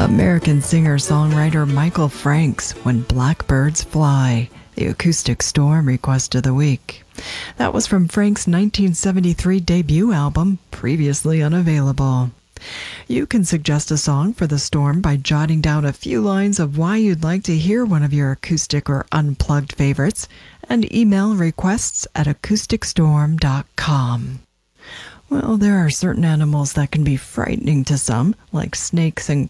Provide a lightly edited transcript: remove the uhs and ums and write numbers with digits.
American singer-songwriter Michael Franks, When Blackbirds Fly, the acoustic storm request of the week. That was from Frank's 1973 debut album, previously unavailable. You can suggest a song for the storm by jotting down a few lines of why you'd like to hear one of your acoustic or unplugged favorites, and email requests@acousticstorm.com. Well, there are certain animals that can be frightening to some, like snakes and